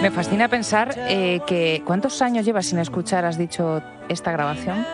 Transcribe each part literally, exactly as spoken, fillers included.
Me fascina pensar eh, que ¿cuántos años llevas sin escuchar, has dicho, esta grabación?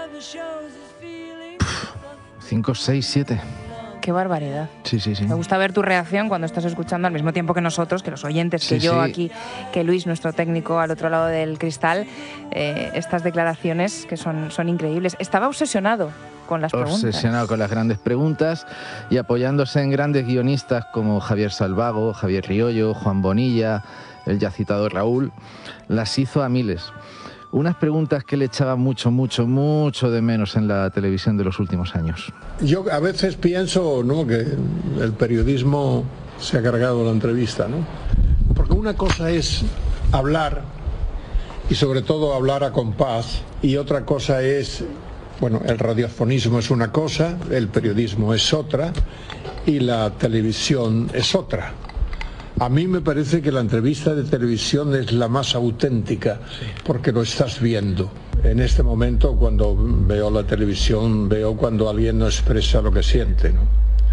Cinco, seis, siete. Qué barbaridad. Sí, sí, sí. Me gusta ver tu reacción cuando estás escuchando al mismo tiempo que nosotros, que los oyentes, que Sí, yo sí. aquí, que Luis, nuestro técnico al otro lado del cristal, eh, estas declaraciones que son, son increíbles. Estaba obsesionado con las preguntas. Obsesionado con las grandes preguntas y apoyándose en grandes guionistas como Javier Salvago, Javier Riollo, Juan Bonilla, el ya citado Raúl, las hizo a miles. Unas preguntas que le echaba mucho, mucho, mucho de menos en la televisión de los últimos años. Yo a veces pienso, ¿no?, que el periodismo se ha cargado la entrevista, ¿no? Porque una cosa es hablar, y sobre todo hablar a compás, y otra cosa es, bueno, el radiofonismo es una cosa, el periodismo es otra, y la televisión es otra. A mí me parece que la entrevista de televisión es la más auténtica, porque lo estás viendo. En este momento, cuando veo la televisión, veo cuando alguien no expresa lo que siente, ¿no?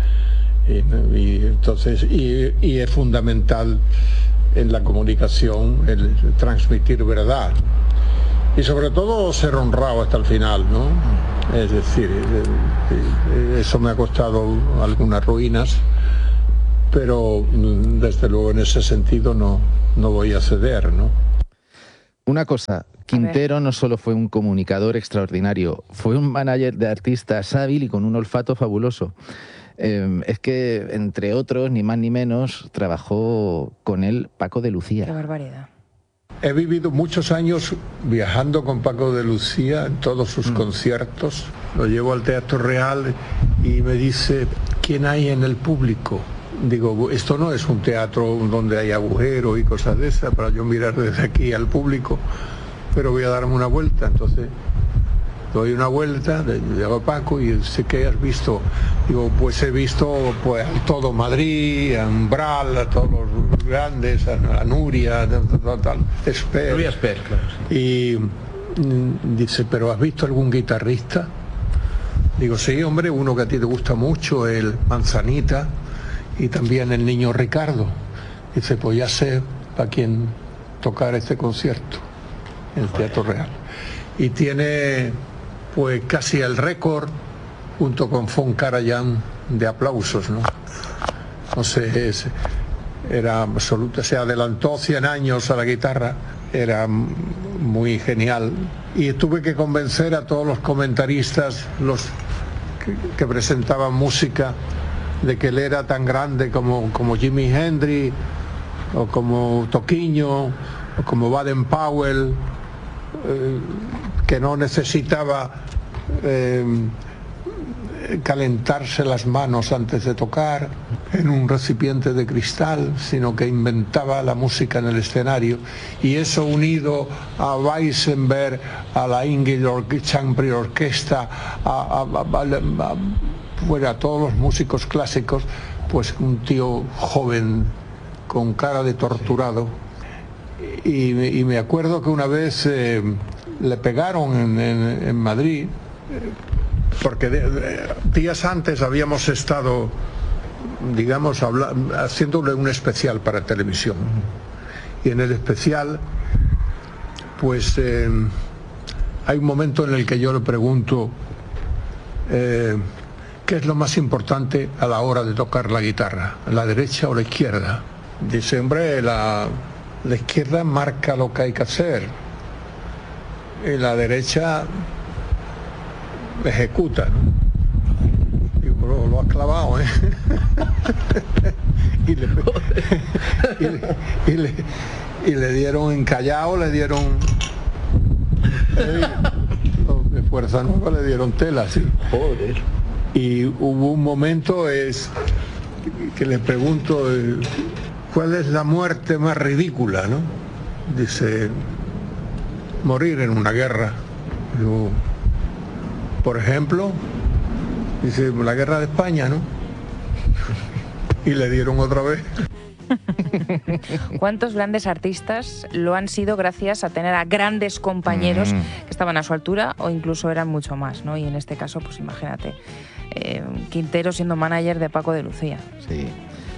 Y, y entonces, y, y es fundamental en la comunicación el transmitir verdad. Y sobre todo ser honrado hasta el final, ¿no? Es decir, eso me ha costado algunas ruinas, pero desde luego en ese sentido no, no voy a ceder, ¿no? Una cosa, Quintero no solo fue un comunicador extraordinario, fue un manager de artistas hábil y con un olfato fabuloso. Eh, es que, entre otros, ni más ni menos, trabajó con él Paco de Lucía. Qué barbaridad. He vivido muchos años viajando con Paco de Lucía en todos sus mm. conciertos. Lo llevo al Teatro Real y me dice, ¿quién hay en el público? Digo, esto no es un teatro donde hay agujeros y cosas de esas para yo mirar desde aquí al público, pero voy a darme una vuelta. Entonces doy una vuelta, le llego a Paco y dice, ¿qué has visto? Digo, pues he visto pues a todo Madrid, a Umbral, a todos los grandes, a, a Nuria, tal, tal, tal, Esper. Nuria Esper, claro. Sí. Y mm, dice, ¿pero has visto algún guitarrista? Digo, sí, hombre, uno que a ti te gusta mucho, el Manzanita, y también el niño Ricardo. Dice, pues ya sé para quién tocar este concierto en el Teatro Real. Y tiene pues casi el récord, junto con Fon Karajan, de aplausos, ¿no? No sé, es, era absoluto, se adelantó cien años a la guitarra, era muy genial. Y tuve que convencer a todos los comentaristas, los que, que presentaban música, de que él era tan grande como, como Jimi Hendrix, o como Toquinho, o como Baden Powell, eh, que no necesitaba eh, calentarse las manos antes de tocar en un recipiente de cristal, sino que inventaba la música en el escenario. Y eso, unido a Weissenberg, a la Ingrid Chambre Orquesta, a, a, a, a, a bueno, a todos los músicos clásicos, pues un tío joven con cara de torturado. Y, y me acuerdo que una vez eh, le pegaron en, en, en Madrid, porque de, de, días antes habíamos estado, digamos, habla, haciéndole un especial para televisión. Y en el especial, pues eh, hay un momento en el que yo le pregunto, eh, ¿qué es lo más importante a la hora de tocar la guitarra? ¿La derecha o la izquierda? Dice, hombre, la, la izquierda marca lo que hay que hacer. Y la derecha ejecuta, ¿no? Digo, lo, lo has clavado, ¿eh? y, le, y, le, y, le, y le dieron encallado, le dieron... Eh, de Fuerza Nueva le dieron tela, sí. Joder. Y hubo un momento es que le pregunto, ¿cuál es la muerte más ridícula, no? Dice, morir en una guerra. Digo, por ejemplo, dice, la guerra de España, ¿no? Y le dieron otra vez. ¿Cuántos grandes artistas lo han sido gracias a tener a grandes compañeros mm. que estaban a su altura o incluso eran mucho más, ¿no? Y en este caso, pues imagínate, eh, Quintero siendo manager de Paco de Lucía. Sí.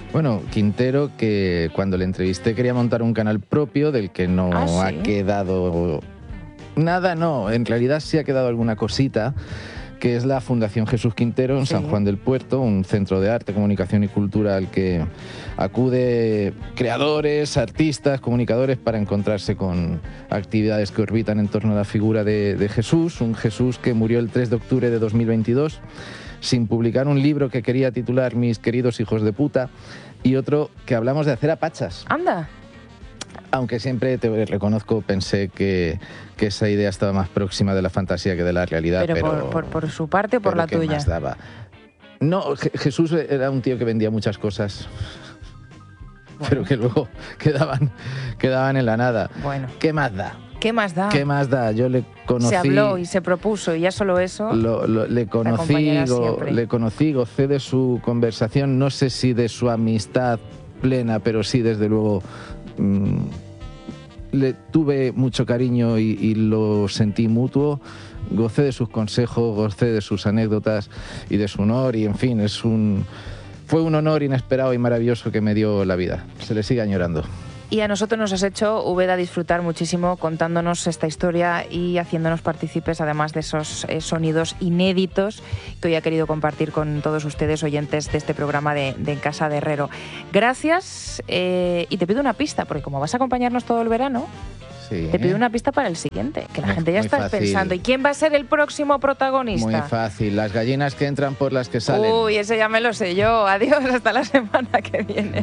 Bueno, Quintero, que cuando le entrevisté quería montar un canal propio del que no ¿Ah, sí? ha quedado nada, no, en realidad sí ha quedado alguna cosita, que es la Fundación Jesús Quintero en Sí. San Juan del Puerto, un centro de arte, comunicación y cultura al que acude creadores, artistas, comunicadores para encontrarse con actividades que orbitan en torno a la figura de, de Jesús, un Jesús que murió el tres de octubre de dos mil veintidós sin publicar un libro que quería titular Mis queridos hijos de puta, y otro que hablamos de hacer a pachas. Anda. Aunque siempre, te reconozco, pensé que, que esa idea estaba más próxima de la fantasía que de la realidad. Pero, Pero, por, por, por su parte o por pero la ¿qué tuya. más daba? No, Je- Jesús era un tío que vendía muchas cosas, pero que luego quedaban, quedaban en la nada. Bueno, ¿Qué más da? ¿qué más da? ¿Qué más da? Yo le conocí... Se habló y se propuso y ya solo eso. Lo, lo- le, conocí, acompañará go- siempre. le conocí, gocé de su conversación, no sé si de su amistad plena, pero sí, desde luego, mmm, le tuve mucho cariño y, y lo sentí mutuo. Gocé de sus consejos, gocé de sus anécdotas y de su honor, y en fin, es un, fue un honor inesperado y maravilloso que me dio la vida. Se le sigue añorando. Y a nosotros nos has hecho, Úbeda, disfrutar muchísimo contándonos esta historia y haciéndonos partícipes, además de esos eh, sonidos inéditos que hoy ha querido compartir con todos ustedes, oyentes de este programa de, de En Casa de Herrero. Gracias, eh, y te pido una pista, porque como vas a acompañarnos todo el verano, Sí, te pido una pista para el siguiente, que la Muy- gente ya muy está fácil. pensando. ¿Y quién va a ser el próximo protagonista? muy fácil. Las gallinas que entran por las que salen. Uy, ese ya me lo sé yo. Adiós, hasta la semana que viene.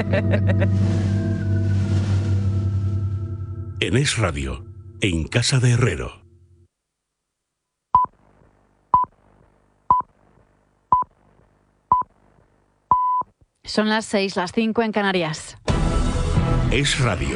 En Es Radio, En Casa de Herrero. Son las seis, las cinco en Canarias. Es Radio.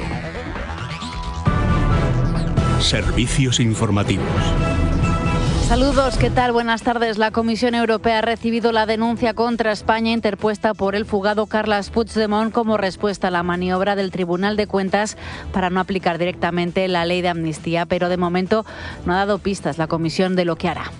Servicios informativos. Saludos, ¿qué tal? Buenas tardes. La Comisión Europea ha recibido la denuncia contra España interpuesta por el fugado Carles Puigdemont como respuesta a la maniobra del Tribunal de Cuentas para no aplicar directamente la ley de amnistía, pero de momento no ha dado pistas la Comisión de lo que hará.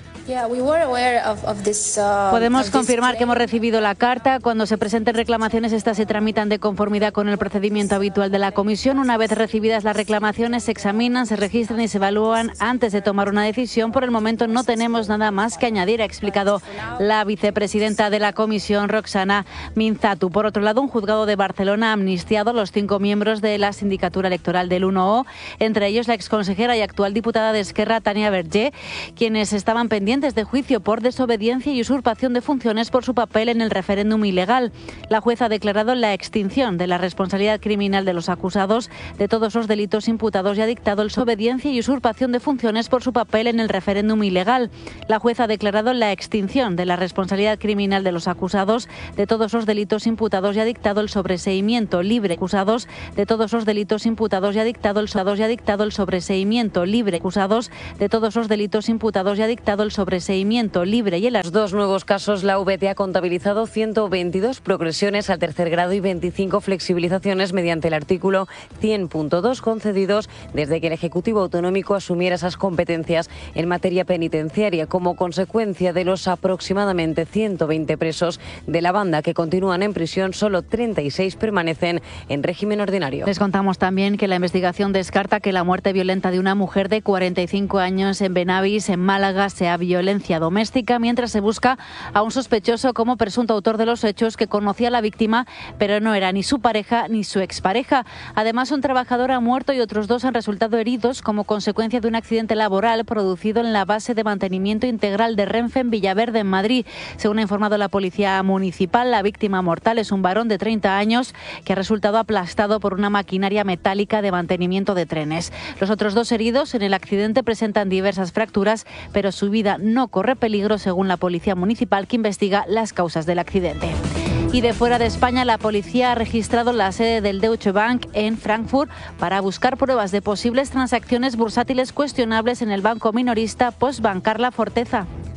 Podemos confirmar que hemos recibido la carta. Cuando se presenten reclamaciones, estas se tramitan de conformidad con el procedimiento habitual de la Comisión. Una vez recibidas las reclamaciones, se examinan, se registran y se evalúan antes de tomar una decisión. Por el momento no tenemos nada más que añadir, ha explicado la vicepresidenta de la Comisión, Roxana Minzatu. Por otro lado, un juzgado de Barcelona ha amnistiado a los cinco miembros de la sindicatura electoral del uno O, entre ellos la exconsejera y actual diputada de Esquerra, Tania Vergé, quienes estaban pendientes de juicio por desobediencia y usurpación de funciones por su papel en el referéndum ilegal. La jueza ha declarado la extinción de la responsabilidad criminal de los acusados de todos los delitos imputados y ha dictado la desobediencia y usurpación de funciones por su papel en el referéndum ilegal. La jueza ha declarado la extinción de la responsabilidad criminal de los acusados de todos los delitos imputados y ha dictado el sobreseimiento libre acusados de todos los delitos imputados y ha dictado el y ha dictado el sobreseimiento libre acusados de todos los delitos imputados y ha dictado el sobreseimiento libre. Y en las dos nuevos casos, la V T ha contabilizado ciento veintidós progresiones al tercer grado y veinticinco flexibilizaciones mediante el artículo cien punto dos concedidos desde que el Ejecutivo Autonómico asumiera esas competencias en materia penitenciaria, como consecuencia de los aproximadamente ciento veinte presos de la banda que continúan en prisión. Solo treinta y seis permanecen en régimen ordinario. Les contamos también que la investigación descarta que la muerte violenta de una mujer de cuarenta y cinco años en Benavís, en Málaga, sea violencia doméstica, mientras se busca a un sospechoso como presunto autor de los hechos que conocía a la víctima, pero no era ni su pareja ni su expareja. Además, un trabajador ha muerto y otros dos han resultado heridos como consecuencia de un accidente laboral producido en la base de mantenimiento integral de Renfe en Villaverde, en Madrid. Según ha informado la Policía Municipal, la víctima mortal es un varón de treinta años que ha resultado aplastado por una maquinaria metálica de mantenimiento de trenes. Los otros dos heridos en el accidente presentan diversas fracturas, pero su vida no corre peligro, según la Policía Municipal, que investiga las causas del accidente. Y de fuera de España, la policía ha registrado la sede del Deutsche Bank en Frankfurt para buscar pruebas de posibles transacciones bursátiles cuestionables en el banco minorista Postbank. Carla Forteza.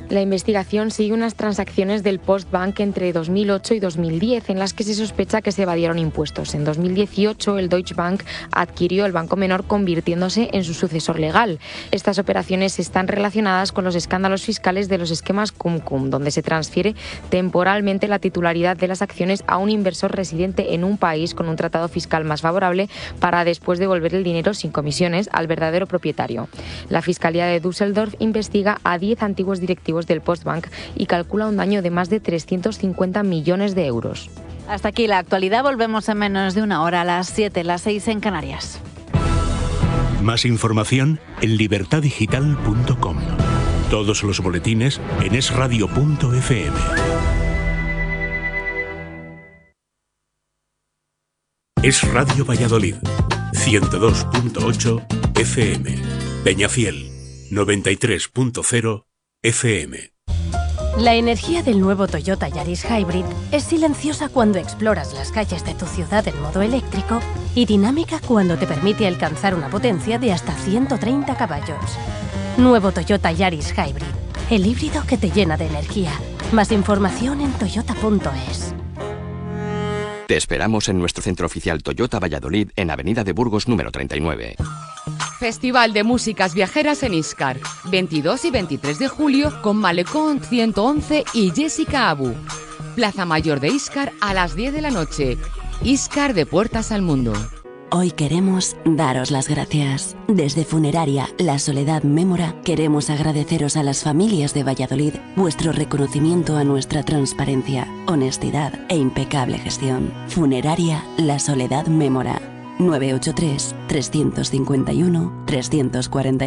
La investigación sigue unas transacciones del Postbank entre dos mil ocho y dos mil diez en las que se sospecha que se evadieron impuestos. En dos mil dieciocho, el Deutsche Bank adquirió el banco menor convirtiéndose en su sucesor legal. Estas operaciones están relacionadas con los escándalos fiscales de los esquemas Cum Cum, donde se transfiere temporalmente la titularidad de las acciones a un inversor residente en un país con un tratado fiscal más favorable para después devolver el dinero sin comisiones al verdadero propietario. La Fiscalía de Düsseldorf investiga a diez antiguos directivos del Postbank y calcula un daño de más de trescientos cincuenta millones de euros. Hasta aquí la actualidad. Volvemos en menos de una hora, a las siete, las seis en Canarias. Más información en libertad digital punto com. Todos los boletines en es radio punto efe eme. Es Radio Valladolid, ciento dos punto ocho efe eme. Peñafiel, noventa y tres punto cero efe eme. La energía del nuevo Toyota Yaris Hybrid es silenciosa cuando exploras las calles de tu ciudad en modo eléctrico y dinámica cuando te permite alcanzar una potencia de hasta ciento treinta caballos. Nuevo Toyota Yaris Hybrid, el híbrido que te llena de energía. Más información en toyota punto es. Te esperamos en nuestro centro oficial Toyota Valladolid en Avenida de Burgos número treinta y nueve. Festival de Músicas Viajeras en Íscar, veintidós y veintitrés de julio con Malecón ciento once y Jessica Abu. Plaza Mayor de Íscar a las diez de la noche. Íscar de puertas al mundo. Hoy queremos daros las gracias. Desde Funeraria La Soledad Mémora queremos agradeceros a las familias de Valladolid vuestro reconocimiento a nuestra transparencia, honestidad e impecable gestión. Funeraria La Soledad Mémora. nueve ocho tres, tres cinco uno, tres cuatro